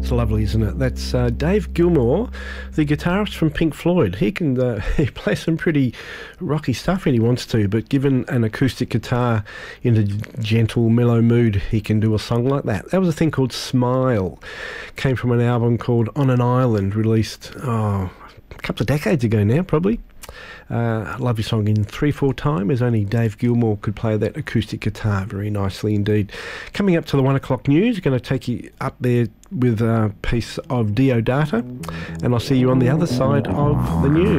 That's lovely, isn't it? That's Dave Gilmour, the guitarist from Pink Floyd. He can he plays some pretty rocky stuff when he wants to, but given an acoustic guitar in a gentle, mellow mood, he can do a song like that. That was a thing called Smile. Came from an album called On an Island, released a couple of decades ago now, probably. Lovely song in 3/4 time, as only Dave Gilmour could play that acoustic guitar very nicely indeed. Coming up to the 1 o'clock news, going to take you up there with a piece of Diodata, and I'll see you on the other side of the news.